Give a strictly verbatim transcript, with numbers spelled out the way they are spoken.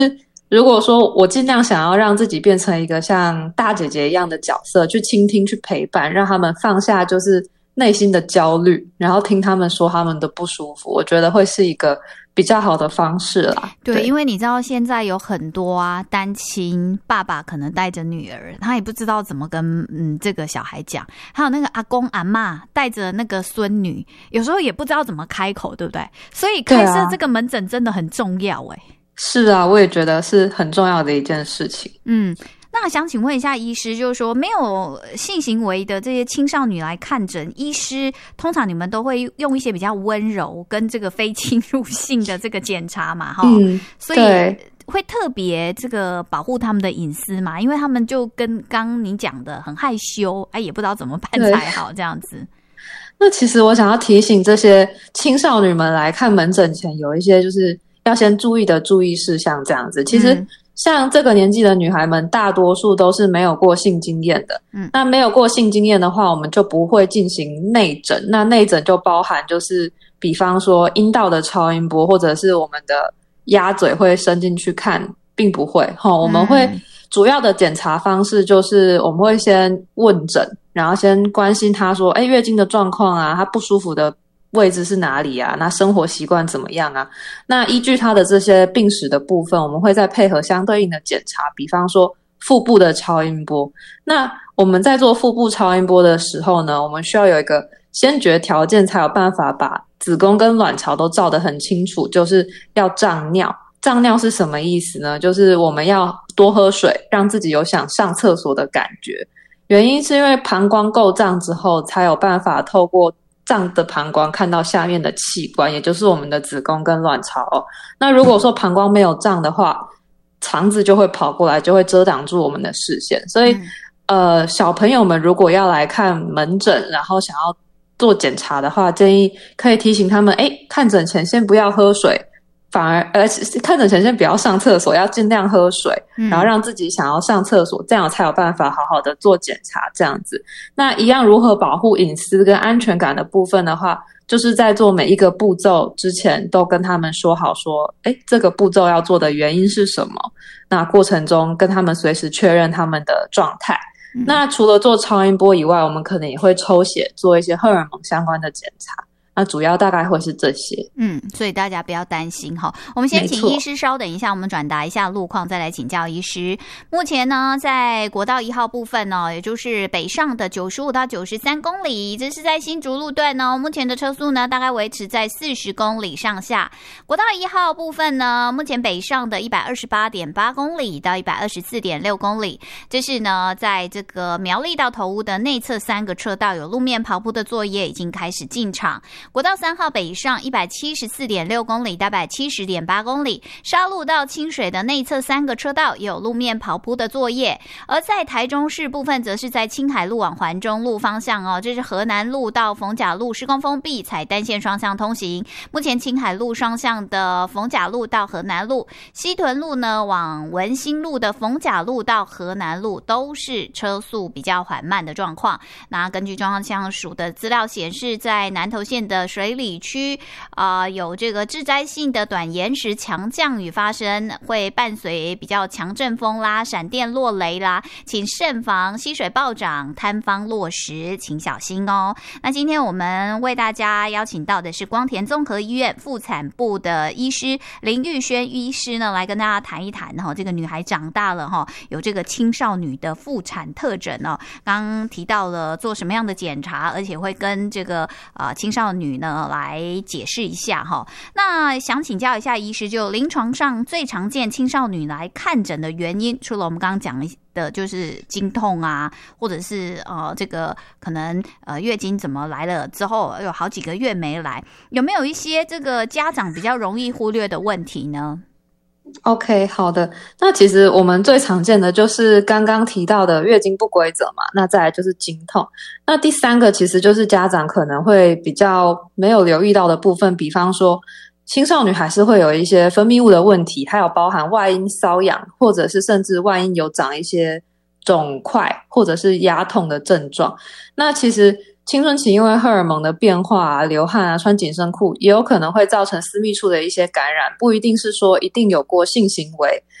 如果说我尽量想要让自己变成一个像大姐姐一样的角色，去倾听、去陪伴，让他们放下就是内心的焦虑，然后听他们说他们的不舒服，我觉得会是一个比较好的方式啦。 对， 对， 因为你知道现在有很多啊单亲爸爸可能带着女儿，他也不知道怎么跟嗯这个小孩讲，还有那个阿公阿嬷带着那个孙女，有时候也不知道怎么开口，对不对？所以开设这个门诊真的很重要哎、欸。 是啊，我也觉得是很重要的一件事情。 嗯，那想请问一下医师，就是说没有性行为的这些青少女来看诊，医师通常你们都会用一些比较温柔跟这个非侵入性的这个检查嘛，哈、 嗯， 所以会特别这个保护他们的隐私嘛，因为他们就跟刚你讲的很害羞，哎，也不知道怎么办才好这样子。 那其实我想要提醒这些青少女们来看门诊前，有一些就是要先注意的注意事项这样子。其实像这个年纪的女孩们，大多数都是没有过性经验的。嗯，那没有过性经验的话，我们就不会进行内诊。那内诊就包含就是比方说阴道的超音波，或者是我们的鸭嘴会伸进去看，并不会。齁，我们会主要的检查方式就是我们会先问诊，然后先关心她说，诶，月经的状况啊，她不舒服的位置是哪里啊？那生活习惯怎么样啊？那依据他的这些病史的部分，我们会再配合相对应的检查，比方说腹部的超音波。那我们在做腹部超音波的时候呢，我们需要有一个先决条件，才有办法把子宫跟卵巢都照得很清楚，就是要胀尿。胀尿是什么意思呢？就是我们要多喝水，让自己有想上厕所的感觉。原因是因为膀胱够胀之后，才有办法透过胀的膀胱看到下面的器官，也就是我们的子宫跟卵巢哦。那如果说膀胱没有胀的话，肠子就会跑过来，就会遮挡住我们的视线。所以、嗯、呃，小朋友们如果要来看门诊，然后想要做检查的话，建议可以提醒他们，诶，看诊前先不要喝水，反而呃看诊前先不要上厕所，要尽量喝水，然后让自己想要上厕所，这样才有办法好好的做检查这样子。那一样如何保护隐私跟安全感的部分的话，就是在做每一个步骤之前都跟他们说好说，诶，这个步骤要做的原因是什么，那过程中跟他们随时确认他们的状态。嗯、那除了做超音波以外，我们可能也会抽血做一些荷尔蒙相关的检查，那主要大概会是这些。 嗯，所以大家不要担心哈。我们先请医师稍等一下，我们转达一下路况，再来请教医师。目前呢，在国道一号部分呢，也就是北上的九十五到九十三公里，这是在新竹路段呢，目前的车速呢大概维持在四十公里上下。国道一号部分呢，目前北上的一百二十八点八公里到一百二十四点六公里，这是呢在这个苗栗到头屋的内侧三个车道有路面刨铺的作业已经开始进场。国道三号北上一百七十四点六公里到一百七十点八公里，沙鹿到清水的内侧三个车道也有路面刨铺的作业。而在台中市部分，则是在青海路往环中路方向哦，这是河南路到逢甲路施工封闭，采单线双向通行。目前青海路双向的逢甲路到河南路，西屯路呢往文心路的逢甲路到河南路都是车速比较缓慢的状况。那根据中央气象署的资料显示，在南投县的水里区啊、呃，有这个致灾性的短延时强降雨发生，会伴随比较强阵风啦、闪电落雷啦，请慎防溪水暴涨、坍方落石，请小心哦。那今天我们为大家邀请到的是光田综合医院妇产部的医师林玉轩医师呢，来跟大家谈一谈哈，这个女孩长大了哈，有这个青少女的妇产特征哦。刚提到了做什么样的检查，而且会跟这个呃青少女呢来解释一下哈。那想请教一下医师，就临床上最常见青少女来看诊的原因，除了我们刚刚讲的就是经痛啊，或者是呃这个可能呃月经怎么来了之后有好几个月没来，有没有一些这个家长比较容易忽略的问题呢 ？OK， 好的。那其实我们最常见的就是刚刚提到的月经不规则嘛，那再来就是经痛。那第三个其实就是家长可能会比较没有留意到的部分，比方说青少女还是会有一些分泌物的问题，还有包含外阴瘙痒，或者是甚至外阴有长一些肿块或者是压痛的症状。那其实青春期因为荷尔蒙的变化啊，流汗啊，穿紧身裤也有可能会造成私密处的一些感染，不一定是说一定有过性行为